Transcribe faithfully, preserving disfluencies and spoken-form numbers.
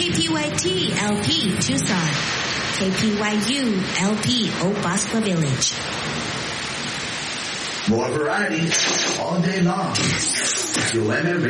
K P Y T L P Tucson, K P Y U L P Obaspa Village. More variety all day long. W M M